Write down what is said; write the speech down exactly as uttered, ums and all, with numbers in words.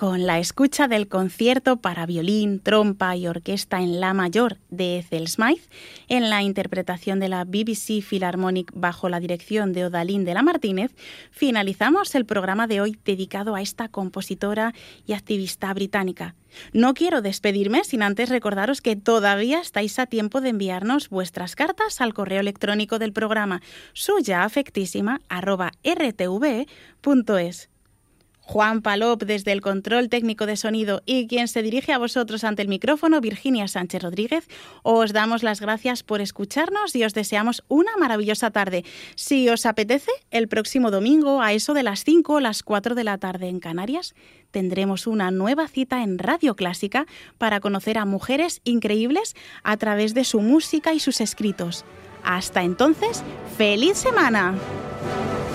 con la escucha del concierto para violín, trompa y orquesta en la mayor de Ethel Smyth, en la interpretación de la B B C Philharmonic bajo la dirección de Odalín de la Martínez, finalizamos el programa de hoy dedicado a esta compositora y activista británica. No quiero despedirme sin antes recordaros que todavía estáis a tiempo de enviarnos vuestras cartas al correo electrónico del programa suyaafectísima arroba r t v punto es. Juan Palop desde el control técnico de sonido y quien se dirige a vosotros ante el micrófono, Virginia Sánchez Rodríguez, os damos las gracias por escucharnos y os deseamos una maravillosa tarde. Si os apetece, el próximo domingo a eso de las cinco o las cuatro de la tarde en Canarias, tendremos una nueva cita en Radio Clásica para conocer a mujeres increíbles a través de su música y sus escritos. Hasta entonces, ¡feliz semana!